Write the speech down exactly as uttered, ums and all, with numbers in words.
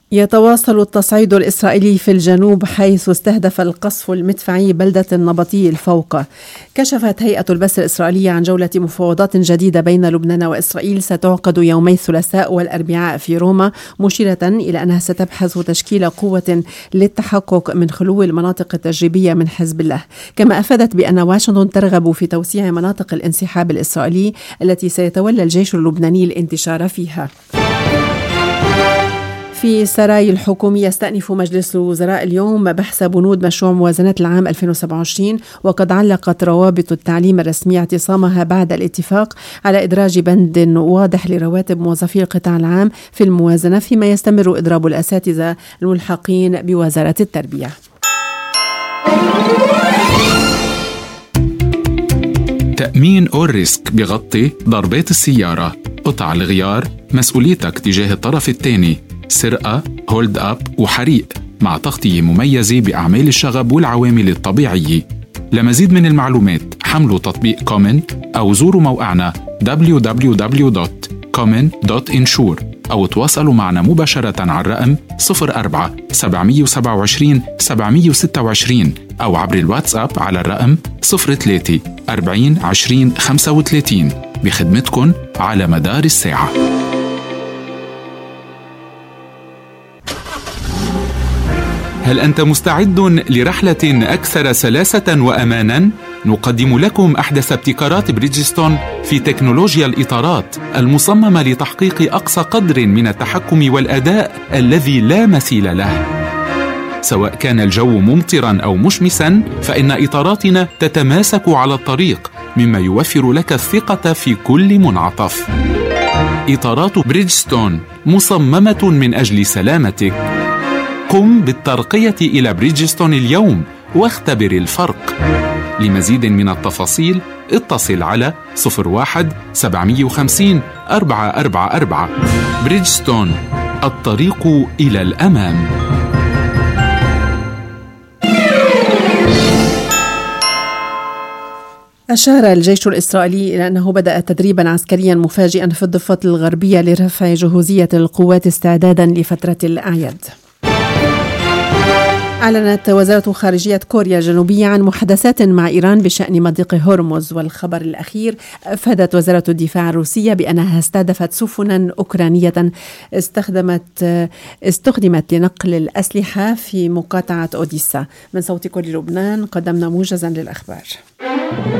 يتواصل التصعيد الإسرائيلي في الجنوب، حيث استهدف القصف المدفعي بلدة النبطي الفوقة. كشفت هيئة البث الإسرائيلية عن جولة مفاوضات جديدة بين لبنان وإسرائيل ستعقد يومي الثلاثاء والأربعاء في روما، مشيرة إلى أنها ستبحث تشكيل قوة للتحقق من خلو المناطق التجريبية من حزب الله. كما أفادت بأن واشنطن ترغب في توسيع مناطق الانسحاب الإسرائيلي التي سيتولى الجيش اللبناني الانتشار فيها. في السراي الحكومي يستأنف مجلس الوزراء اليوم بحث بنود مشروع موازنة العام ألفين وسبعة وعشرين، وقد علقت روابط التعليم الرسمية اعتصامها بعد الاتفاق على إدراج بند واضح لرواتب موظفي القطاع العام في الموازنة، فيما يستمر إضراب الأساتذة الملحقين بوزارة التربية. تأمين أوريسك بغطي ضربات السيارة، قطع الغيار، مسؤوليتك تجاه الطرف الثاني، سرقة، هولد أب وحريق، مع تغطية مميزة بأعمال الشغب والعوامل الطبيعية. لمزيد من المعلومات حملوا تطبيق كومن أو زوروا موقعنا دبليو دبليو دبليو دوت كومن دوت إنشور أو تواصلوا معنا مباشرة على الرقم صفر أربعة سبعمية وسبعة وعشرين سبعمية وستة وعشرين أو عبر الواتساب على الرقم صفر ثلاثة أربعين عشرين خمسة وثلاثين، بخدمتكن على مدار الساعة. هل أنت مستعد لرحلة أكثر سلاسة وأماناً؟ نقدم لكم أحدث ابتكارات بريدجستون في تكنولوجيا الإطارات المصممة لتحقيق أقصى قدر من التحكم والأداء الذي لا مثيل له. سواء كان الجو ممطراً أو مشمساً، فإن إطاراتنا تتماسك على الطريق، مما يوفر لك الثقة في كل منعطف. إطارات بريدجستون مصممة من أجل سلامتك. قم بالترقية إلى بريدجستون اليوم واختبر الفرق. لمزيد من التفاصيل اتصل على صفر واحد سبعمية وخمسين أربعة أربعة أربعة. بريدجستون، الطريق إلى الأمام. أشار الجيش الإسرائيلي إلى أنه بدأ تدريبا عسكريا مفاجئا في الضفة الغربية لرفع جهوزية القوات استعدادا لفترة الأعياد. أعلنت وزارة خارجية كوريا الجنوبية عن محادثات مع إيران بشأن مضيق هرمز. والخبر الأخير، أفادت وزارة الدفاع الروسية بأنها استهدفت سفنا أوكرانية استخدمت استخدمت لنقل الأسلحة في مقاطعة أوديسا. من صوت كل لبنان قدمنا موجزا للأخبار.